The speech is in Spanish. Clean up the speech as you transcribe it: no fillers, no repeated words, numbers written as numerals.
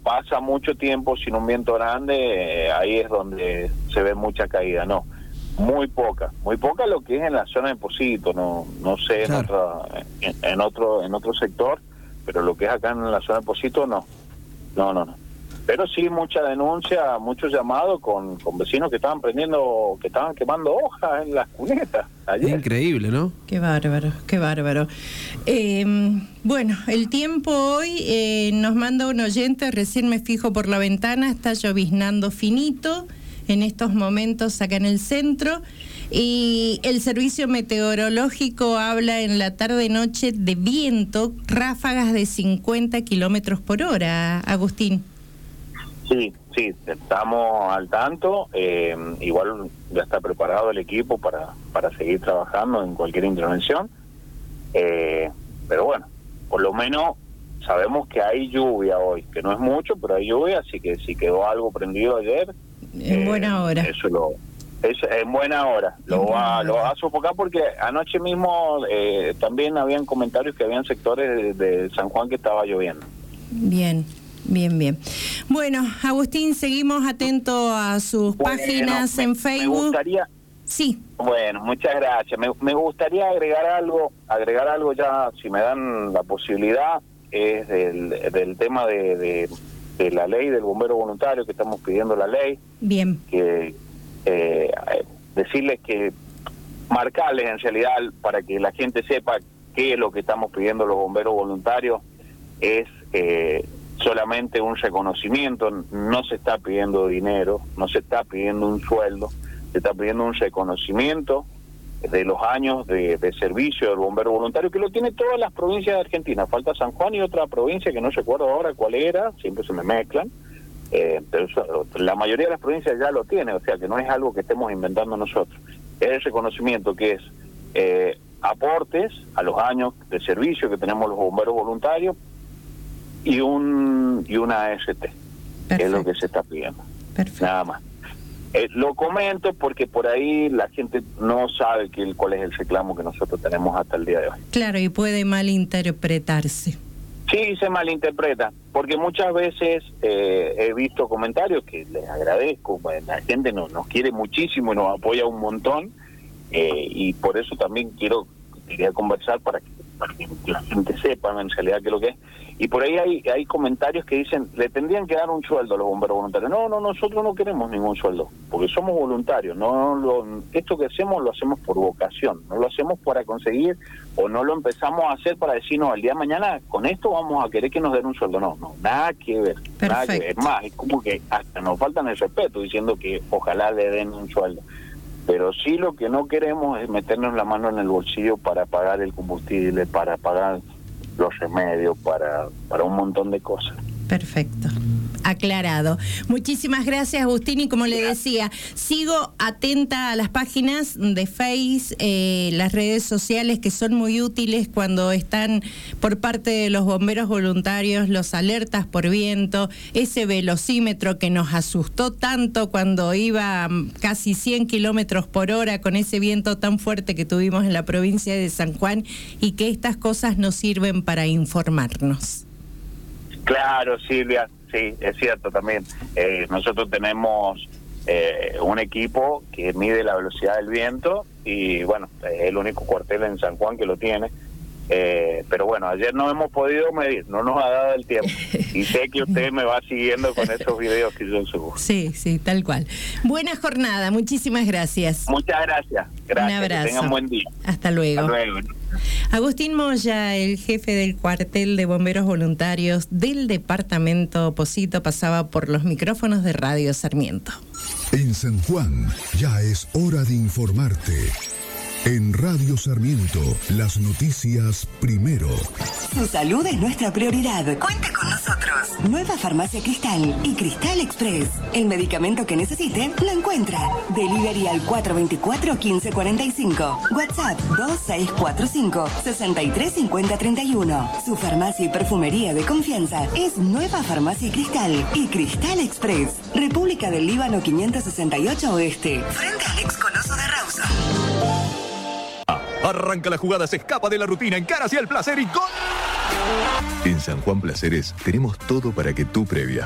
pasa mucho tiempo sin un viento grande, ahí es donde se ve mucha caída, no. Muy poca lo que es en la zona de Pocito, no sé, claro, en otro sector, pero lo que es acá en la zona de Pocito, no. Pero sí mucha denuncia, muchos llamados con vecinos que estaban quemando hojas en las cunetas ayer. Increíble, ¿no? Qué bárbaro. Bueno, el tiempo hoy nos manda un oyente, recién me fijo por la ventana, está lloviznando finito en estos momentos acá en el centro, y el servicio meteorológico habla en la tarde-noche de viento, ráfagas de 50 kilómetros por hora, Agustín. Sí, estamos al tanto, igual ya está preparado el equipo para seguir trabajando en cualquier intervención, pero bueno, por lo menos sabemos que hay lluvia hoy, que no es mucho, pero hay lluvia, así que si quedó algo prendido ayer, en buena hora. Eso es en buena hora, lo va a sofocar, porque anoche mismo también habían comentarios que habían sectores de San Juan que estaba lloviendo. Bien. Bueno, Agustín, seguimos atentos a sus páginas en Facebook. Me gustaría... Sí. Bueno, muchas gracias. Me gustaría agregar algo ya, si me dan la posibilidad, es del tema de la ley del bombero voluntario, que estamos pidiendo la ley. Bien. Que decirles que marcarles en realidad, para que la gente sepa qué es lo que estamos pidiendo los bomberos voluntarios, es solamente un reconocimiento. No se está pidiendo dinero, no se está pidiendo un sueldo, se está pidiendo un reconocimiento de los años de servicio del bombero voluntario, que lo tiene todas las provincias de Argentina. Falta San Juan y otra provincia que no recuerdo ahora cuál era, siempre se me mezclan, pero la mayoría de las provincias ya lo tiene, o sea que no es algo que estemos inventando nosotros. Es el reconocimiento que es aportes a los años de servicio que tenemos los bomberos voluntarios y una AST, que es lo que se está pidiendo. Perfecto. Nada más. Lo comento porque por ahí la gente no sabe cuál es el reclamo que nosotros tenemos hasta el día de hoy. Claro, y puede malinterpretarse. Sí, se malinterpreta, porque muchas veces he visto comentarios que les agradezco, la gente nos quiere muchísimo y nos apoya un montón, y por eso también quería conversar para que la gente sepa en realidad qué es lo que es. Y por ahí hay comentarios que dicen, le tendrían que dar un sueldo a los bomberos voluntarios. No, nosotros no queremos ningún sueldo, porque somos voluntarios. Esto que hacemos lo hacemos por vocación, no lo hacemos para conseguir, o no lo empezamos a hacer para decir, no, el día de mañana con esto vamos a querer que nos den un sueldo. No, nada que ver. Perfecto. Nada que ver. Es más, es como que hasta nos faltan el respeto diciendo que ojalá le den un sueldo. Pero sí, lo que no queremos es meternos la mano en el bolsillo para pagar el combustible, para pagar los remedios, para un montón de cosas. Perfecto. Aclarado. Muchísimas gracias, Agustín, y como le decía, sigo atenta a las páginas de Face, las redes sociales, que son muy útiles cuando están por parte de los bomberos voluntarios, los alertas por viento, ese velocímetro que nos asustó tanto cuando iba casi 100 kilómetros por hora con ese viento tan fuerte que tuvimos en la provincia de San Juan, y que estas cosas nos sirven para informarnos. Claro, Silvia, sí, es cierto también. Nosotros tenemos un equipo que mide la velocidad del viento y, bueno, es el único cuartel en San Juan que lo tiene. Pero bueno, ayer no hemos podido medir, no nos ha dado el tiempo. Y sé que usted me va siguiendo con esos videos que yo subo. Sí, tal cual. Buena jornada, muchísimas gracias. Muchas gracias. Un abrazo. Que tengan buen día. Hasta luego. Hasta luego. Agustín Moya, el jefe del cuartel de bomberos voluntarios del departamento Pocito, pasaba por los micrófonos de Radio Sarmiento. En San Juan ya es hora de informarte. En Radio Sarmiento, las noticias primero. Su salud es nuestra prioridad. Cuente con nosotros. Nueva Farmacia Cristal y Cristal Express. El medicamento que necesite, lo encuentra. Delivery al 424-1545. WhatsApp 2645-635031. Su farmacia y perfumería de confianza es Nueva Farmacia Cristal y Cristal Express. República del Líbano 568 Oeste. Frente al ex Coloso de Rawson. Arranca la jugada, se escapa de la rutina, encara hacia el placer y ¡gol! En San Juan Placeres tenemos todo para que tu previa